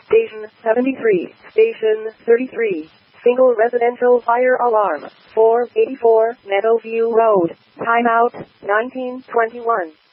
Station 73. Station 33. Single residential fire alarm. 484 Meadowview Road. Timeout 1921.